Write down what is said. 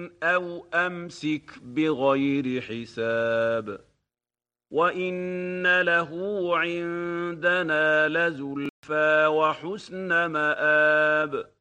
أو أمسك بغير حساب وإن له عندنا لزلفى وحسن مآب